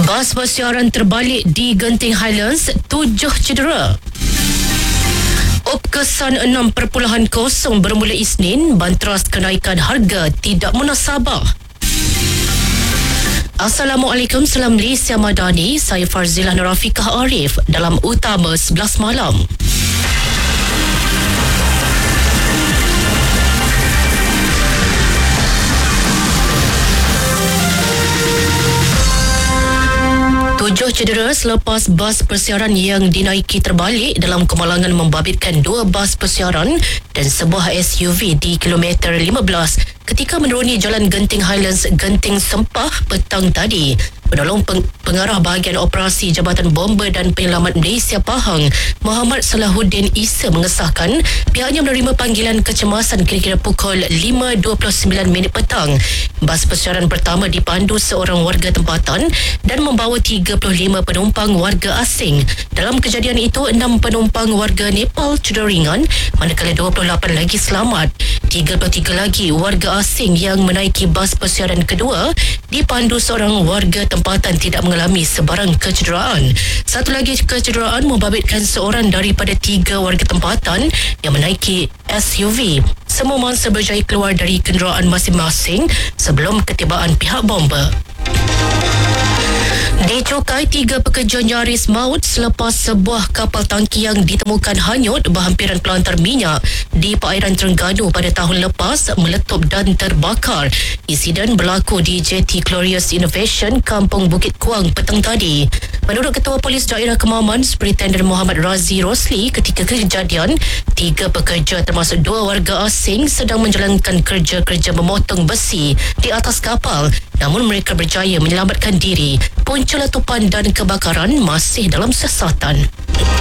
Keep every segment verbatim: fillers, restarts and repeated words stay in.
Bas bersiaran terbalik di Genting Highlands, tujuh cedera. Op kesan enam perpuluhan kosong bermula Isnin, banteras kenaikan harga tidak munasabah. Assalamualaikum, salam Malaysia Madani. Saya Farzilah Nurafiqah Arif dalam Utama sebelas malam. Tujuh cedera selepas bas persiaran yang dinaiki terbalik dalam kemalangan membabitkan dua bas persiaran dan sebuah S U V di kilometer lima belas ketika menuruni jalan Genting Highlands, Genting Sempah petang tadi. Penolong peng- pengarah bahagian operasi Jabatan Bomba dan Penyelamat Malaysia Pahang, Muhammad Salahuddin Isa mengesahkan pihaknya menerima panggilan kecemasan kira-kira pukul lima dua puluh sembilan minit petang. Bas persiaran pertama dipandu seorang warga tempatan dan membawa tiga puluh lima penumpang warga asing. Dalam kejadian itu, enam penumpang warga Nepal cedera ringan, manakala dua puluh lapan lagi selamat. tiga puluh tiga lagi warga asing yang menaiki bas persiaran kedua dipandu seorang warga tempatan tidak mengalami sebarang kecederaan. Satu lagi kecederaan membabitkan seorang daripada tiga warga tempatan yang menaiki S U V. Semua mangsa berjaya keluar dari kenderaan masing-masing sebelum ketibaan pihak bomba. Di Cukai, tiga pekerja nyaris maut selepas sebuah kapal tangki yang ditemukan hanyut berhampiran pelantar minyak di perairan Terengganu pada tahun lepas meletup dan terbakar. Insiden berlaku di Jetty Glorious Innovation, Kampung Bukit Kuang petang tadi. Menurut Ketua Polis Daerah Kemaman, Superintendent Muhammad Razi Rosli, ketika kejadian, tiga pekerja termasuk dua warga asing sedang menjalankan kerja-kerja memotong besi di atas kapal, namun mereka berjaya menyelamatkan diri. Punca letupan dan kebakaran masih dalam siasatan.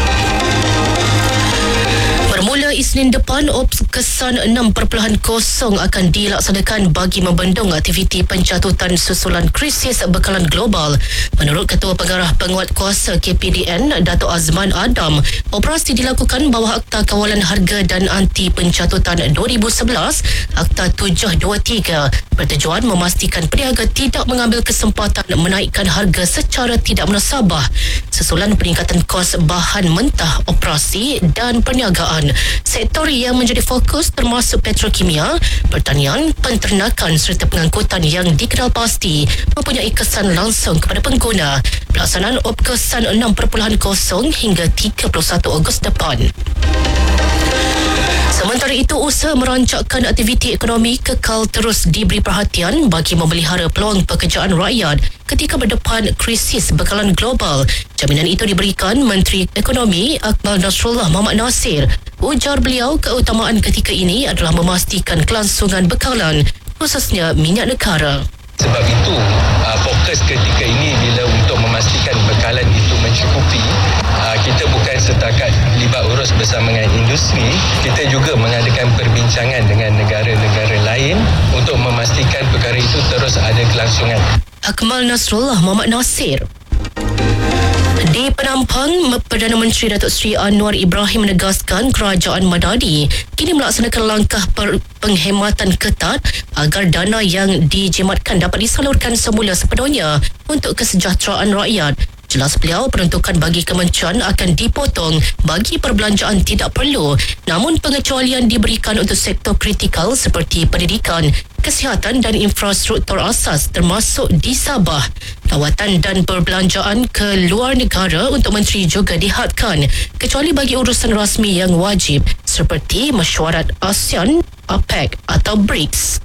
Bermula Isnin depan, op kesan enam perpuluhan kosong akan dilaksanakan bagi membendung aktiviti pencatutan susulan krisis bekalan global. Menurut Ketua Pengarah Penguatkuasa K P D N, Dato' Azman Adam, operasi dilakukan bawah Akta Kawalan Harga dan Anti Pencatutan dua ribu sebelas, Akta tujuh dua tiga, bertujuan memastikan peniaga tidak mengambil kesempatan menaikkan harga secara tidak munasabah susulan peningkatan kos bahan mentah operasi dan perniagaan. Sektor yang menjadi fokus termasuk petrokimia, pertanian, penternakan serta pengangkutan yang dikenal pasti mempunyai kesan langsung kepada pengguna. Pelaksanaan op kesan enam perpuluhan kosong hingga tiga puluh satu Ogos depan. Sementara itu, usaha merancangkan aktiviti ekonomi kekal terus diberi perhatian bagi memelihara peluang pekerjaan rakyat ketika berdepan krisis bekalan global. Jaminan itu diberikan Menteri Ekonomi Akmal Nasrullah Mohamad Nasir. Ujar beliau, keutamaan ketika ini adalah memastikan kelangsungan bekalan, khususnya minyak negara. Sebab itu, uh, fokus ketika ini bila untuk memastikan bekalan itu mencukupi, uh, kita bukan setakat libat urus bersama dengan industri, kita juga mengadakan perbincangan dengan negara-negara lain untuk memastikan perkara itu terus ada kelangsungan. Akmal Nasrullah Mohamad Nasir. Di Penampang, Perdana Menteri Datuk Seri Anwar Ibrahim menegaskan kerajaan Madani kini melaksanakan langkah per- penghematan ketat agar dana yang dijimatkan dapat disalurkan semula sepenuhnya untuk kesejahteraan rakyat. Jelas beliau, peruntukan bagi kementerian akan dipotong bagi perbelanjaan tidak perlu, namun pengecualian diberikan untuk sektor kritikal seperti pendidikan, kesihatan dan infrastruktur asas termasuk di Sabah. Lawatan dan perbelanjaan ke luar negara untuk menteri juga dihadkan, kecuali bagi urusan rasmi yang wajib seperti mesyuarat ASEAN, APEC atau BRICS.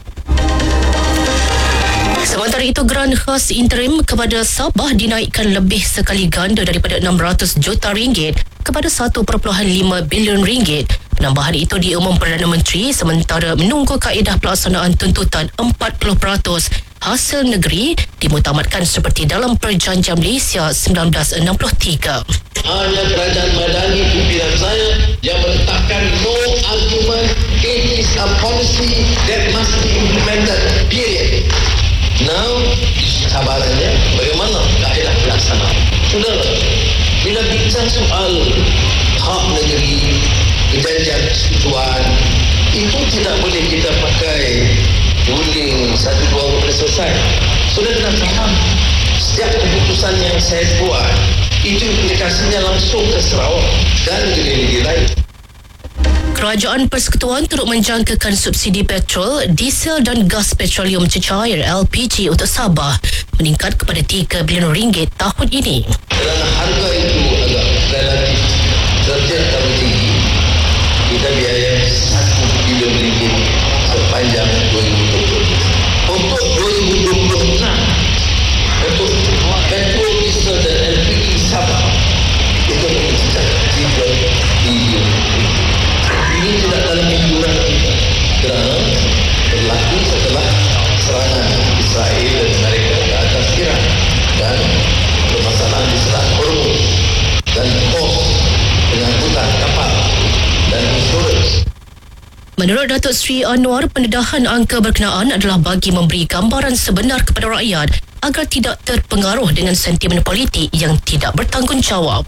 Sementara itu, geran khas interim kepada Sabah dinaikkan lebih sekali ganda daripada enam ratus juta ringgit kepada satu perpuluhan lima bilion ringgit. Penambahan itu diumum Perdana Menteri sementara menunggu kaedah pelaksanaan tuntutan empat puluh peratus hasil negeri dimutamatkan seperti dalam Perjanjian Malaysia seribu sembilan ratus enam puluh tiga. Hanya kerajaan Madani pimpinan saya yang menetapkan no argument, it is a policy that must be implemented, period. Now, cabarannya bagaimana kaedah pelaksanaan. Saudara, bila bincang soal hak negeri, perjanjian persekutuan, itu tidak boleh kita pakai ruling satu dua boleh selesai. Sudah kena faham, setiap keputusan yang saya buat itu implikasinya langsung ke Sarawak dan negeri-negeri lain. Kerajaan Persekutuan turut menjangkakan subsidi petrol, diesel dan gas petroleum cecair L P G untuk Sabah meningkat kepada tiga bilion ringgit tahun ini. Kerana harga itu agak relatif terjangkau tinggi, kita biaya satu bilion ringgit sepanjang dua ribu dua puluh. Untuk dua ribu dua puluh enam, untuk petrol, diesel dan L P G Sabah itu mencapai tiga bilion ringgit. Ini tidak dalam hiburan kita kerana berlaku setelah serangan Israel dan Amerika ke atas Iran dan permasalahan di Selat Hormuz dan kos pengangkutan kapal dan insurans. Menurut Datuk Seri Anwar, pendedahan angka berkenaan adalah bagi memberi gambaran sebenar kepada rakyat agar tidak terpengaruh dengan sentimen politik yang tidak bertanggungjawab.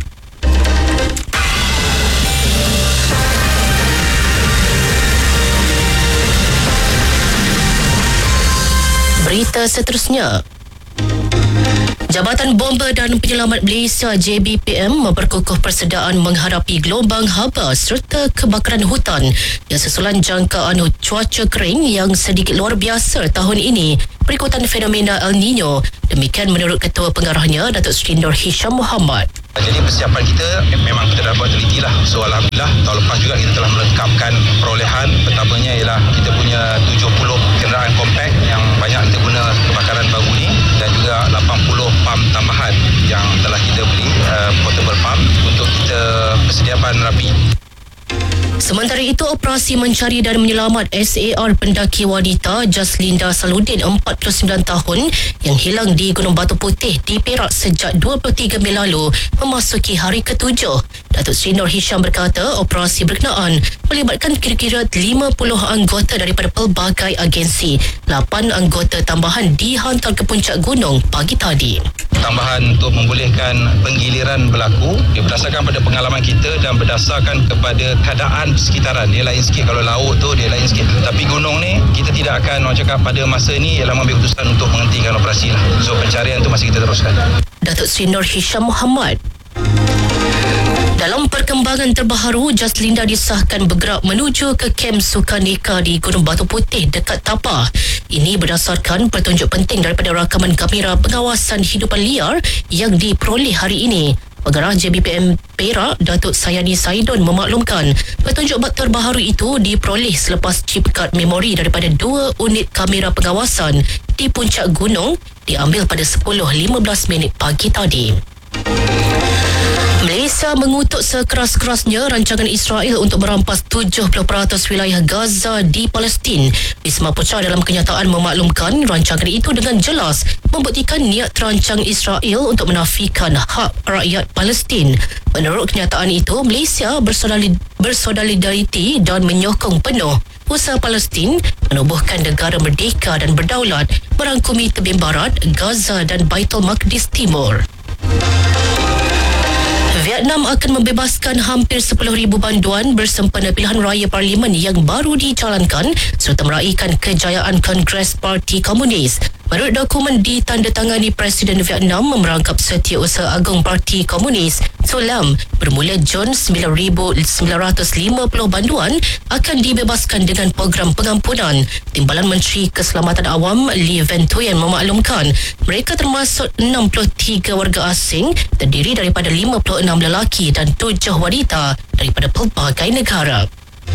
Berita seterusnya. Jabatan Bomba dan Penyelamat Malaysia J B P M memperkukuh persediaan menghadapi gelombang haba serta kebakaran hutan yang susulan jangkaan cuaca kering yang sedikit luar biasa tahun ini berikutan fenomena El Nino. Demikian menurut Ketua Pengarahnya Datuk Seri Nur Hisham Muhammad. Jadi persiapan kita memang kita dapat teliti lah. So Alhamdulillah tahun lepas juga kita telah melengkapkan perolehan. Pertamanya ialah kita punya tujuh puluh kenderaan kompak yang banyak kita guna kebakaran baru ni dan juga lapan puluh pam tambahan yang telah kita beli uh, portable pump untuk kita persediaan rapi. Sementara itu, operasi mencari dan menyelamat S A R pendaki wanita Jaslinda Saludin empat puluh sembilan tahun yang hilang di Gunung Batu Putih di Perak sejak dua puluh tiga Mei lalu memasuki hari ketujuh. Datuk Seri Nur Hisham berkata operasi berkenaan melibatkan kira-kira lima puluh anggota daripada pelbagai agensi. lapan anggota tambahan dihantar ke puncak gunung pagi tadi. Tambahan untuk membolehkan penggiliran berlaku berdasarkan pada pengalaman kita dan berdasarkan kepada keadaan sekitaran. Dia lain sikit, kalau laut tu dia lain sikit, tapi gunung ni kita tidak akan orang cakap pada masa ni ialah mengambil keputusan untuk menghentikan operasi lah. So pencarian tu masih kita teruskan. Datuk Seri Nur Hisham Muhammad. Dalam perkembangan terbaru, Jaslinda disahkan bergerak menuju ke kem Sukaneka di Gunung Batu Putih dekat Tapah. Ini berdasarkan petunjuk penting daripada rakaman kamera pengawasan hidupan liar yang diperoleh hari ini. Pengarah J B P M Perak, Datuk Sayani Saidon memaklumkan petunjuk terbaru itu diperoleh selepas chip kad memori daripada dua unit kamera pengawasan di puncak gunung diambil pada sepuluh lima belas minit pagi tadi. Malaysia mengutuk sekeras-kerasnya rancangan Israel untuk merampas tujuh puluh peratus wilayah Gaza di Palestin. Isma Putra dalam kenyataan memaklumkan rancangan itu dengan jelas membuktikan niat terancang Israel untuk menafikan hak rakyat Palestin. Menurut kenyataan itu, Malaysia bersolidariti dan menyokong penuh usaha Palestin menubuhkan negara merdeka dan berdaulat merangkumi tebing barat, Gaza dan Baitul Maqdis Timur. Vietnam akan membebaskan hampir sepuluh ribu banduan bersempena pilihan raya parlimen yang baru dijalankan serta meraihkan kejayaan Kongres Parti Komunis. Menurut dokumen ditandatangani Presiden Vietnam memerangkap Setiausaha Agung Parti Komunis, So Lam, bermula Jun sembilan ribu sembilan ratus lima puluh banduan akan dibebaskan dengan program pengampunan. Timbalan Menteri Keselamatan Awam Lee Van Thuyen memaklumkan mereka termasuk enam puluh tiga warga asing terdiri daripada lima puluh enam lelaki dan tujuh wanita daripada pelbagai negara.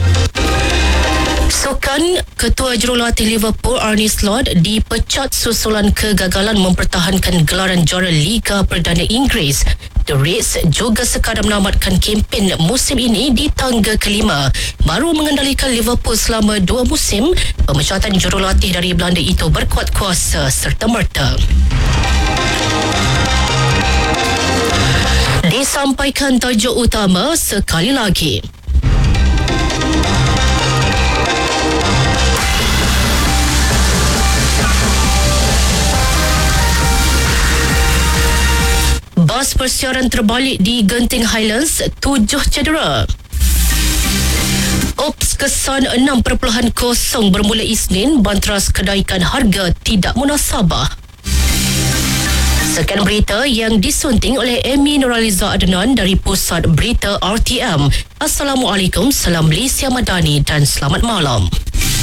Sukan, Ketua Jurulatih Liverpool Arne Slot dipecat susulan kegagalan mempertahankan gelaran juara Liga Perdana Inggeris. The Reds juga sekadar menamatkan kempen musim ini di tangga kelima. Baru mengendalikan Liverpool selama dua musim, pemecatan jurulatih dari Belanda itu berkuat kuasa serta-merta. Disampaikan tajuk utama sekali lagi. Bas persiaran terbalik di Genting Highlands, tujuh cedera. Ops kesan enam perpuluhan kosong bermula Isnin, banteras kenaikan harga tidak munasabah. Sekian berita yang disunting oleh Amy Nuraliza Adnan dari Pusat Berita R T M. Assalamualaikum, salam Malaysia Madani dan selamat malam.